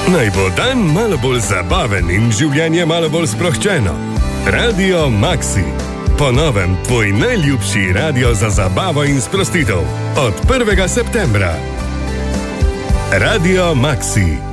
Naj bo dan malo bolj zabaven in življenje malo bolj sproščeno. Radio Maxi. Po novem tvoj najljubši radio za zabavo in sprostitev. Od 1. septembra. Radio Maxi.